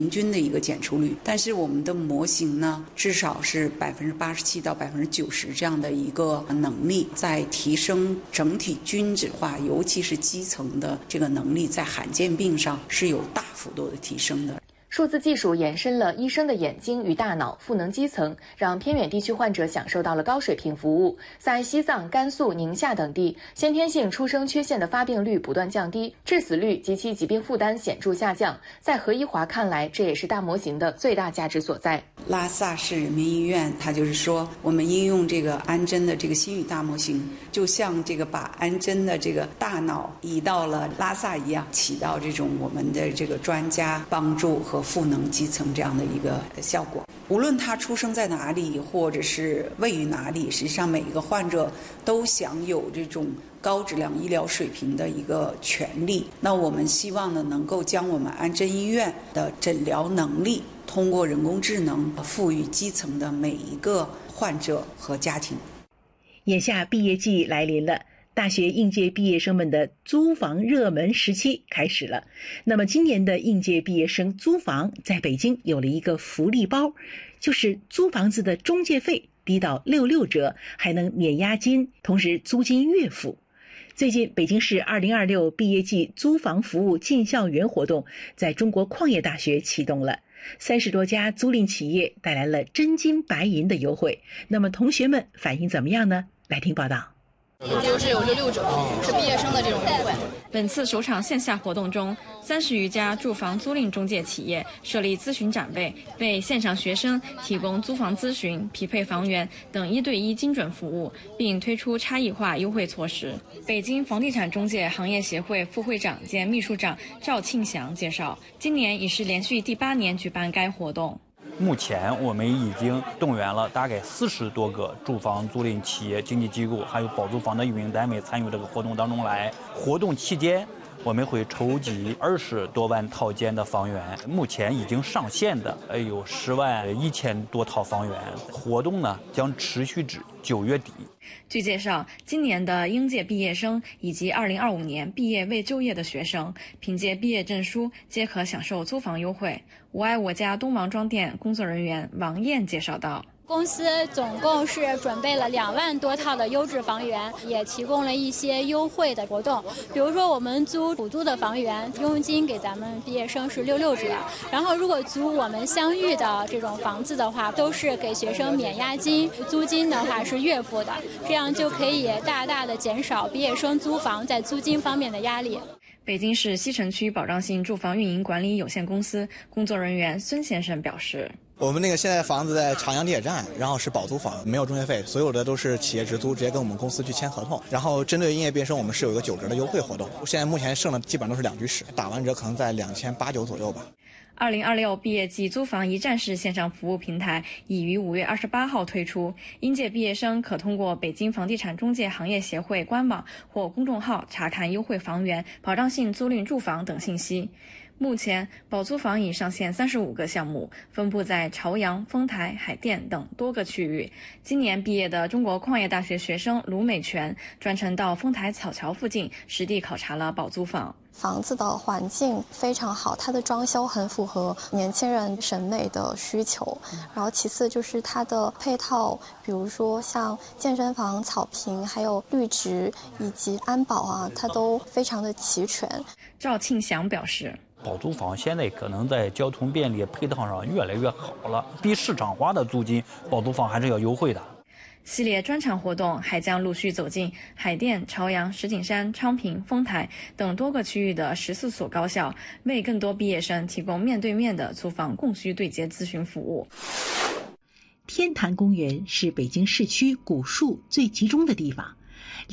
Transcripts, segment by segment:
平均的一个检出率，但是我们的模型呢，至少是87%到90%这样的一个能力，在提升整体均质化，尤其是基层的这个能力，在罕见病上是有大幅度的提升的。 数字技术延伸了医生的眼睛与大脑，赋能基层，让偏远地区患者享受到了高水平服务。在西藏、甘肃、宁夏等地，先天性出生缺陷的发病率不断降低，致死率及其疾病负担显著下降。在何一华看来，这也是大模型的最大价值所在。 拉萨市人民医院，它就是说，我们应用这个安贞的这个心语大模型，就像这个把安贞的这个大脑移到了拉萨一样，起到这种我们的这个专家帮助和赋能基层这样的一个效果。无论他出生在哪里，或者是位于哪里，实际上每一个患者都享有这种高质量医疗水平的一个权利。那我们希望呢，能够将我们安贞医院的诊疗能力通过人工智能赋予基层的每一个患者和家庭。 眼下毕业季来临了，大学应届毕业生们的租房热门时期开始了。那么今年的应届毕业生租房在北京有了一个福利包，就是租房子的中介费低到66折，还能免押金，同时租金月付。最近北京市2026毕业季租房服务进校园活动在中国矿业大学启动了，30多家租赁企业带来了真金白银的优惠。那么同学们反应怎么样呢？来听报道。 就是有66折，是毕业生的这种优惠。 本次首场线下活动中，30余家住房租赁中介企业设立咨询展位，为线上学生提供租房咨询、匹配房源等1对1精准服务，并推出差异化优惠措施。北京房地产中介行业协会副会长兼秘书长赵庆祥介绍，今年已是连续第8年举办该活动。 目前我们已经动员了大概40多个住房租赁企业、经纪机构，还有保租房的运营单位参与这个活动当中来。活动期间，我们会筹集20多万套间的房源，目前已经上线的有10万1000多套房源。活动呢将持续至9月底。 据介绍，今年的应届毕业生以及2025年毕业未就业的学生，凭借毕业证书皆可享受租房优惠。我爱我家东王庄店工作人员王燕介绍道， 公司总共是准备了2万多套的优质房源，也提供了一些优惠的活动。比如说我们租普租的房源，佣金给咱们毕业生是66折，然后如果租我们相遇的这种房子的话，都是给学生免押金，租金的话是月付的，这样就可以大大的减少毕业生租房在租金方面的压力。 北京市西城区保障性住房运营管理有限公司工作人员孙先生表示， 我们那个现在房子在长阳地铁站，然后是保租房，没有中介费，所有的都是企业直租，直接跟我们公司去签合同。然后针对应届毕业生，我们是有一个9折的优惠活动。现在目前剩的基本上都是2居室，打完折可能在2800-2900左右吧。 2026毕业季租房一站式线上服务平台已于5月28号推出，应届毕业生可通过北京房地产中介行业协会官网或公众号查看优惠房源、保障性租赁住房等信息。目前保租房已上线35个项目，分布在朝阳、丰台、海淀等多个区域。今年毕业的中国矿业大学学生卢美全专程到丰台草桥附近实地考察了保租房。 房子的环境非常好，它的装修很符合年轻人审美的需求。然后其次就是它的配套，比如说像健身房、草坪，还有绿植以及安保啊，它都非常的齐全。 赵庆祥表示， 保租房现在可能在交通便利配套上越来越好了，比市场化的租金保租房还是要优惠的。 系列专场活动还将陆续走进海淀、朝阳、石景山、昌平、丰台等多个区域的14所高校，为更多毕业生提供面对面的租房供需对接咨询服务。 天坛公园是北京市区古树最集中的地方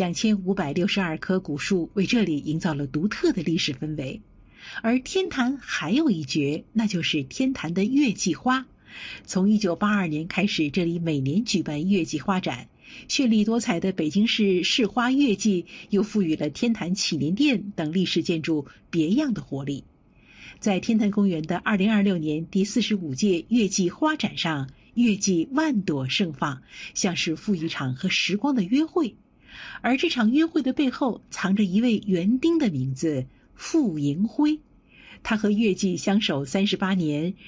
，2562棵古树为这里营造了独特的历史氛围。而天坛还有一绝，那就是天坛的月季花。从1982年开始，这里每年举办月季花展，绚丽多彩的北京市市花月季又赋予了天坛祈年殿等历史建筑别样的活力。在天坛公园的2026年第45届月季花展上，月季万朵盛放，像是赴一场和时光的约会。而这场约会的背后藏着一位园丁的名字——傅迎辉。 他和乐伎相守38年，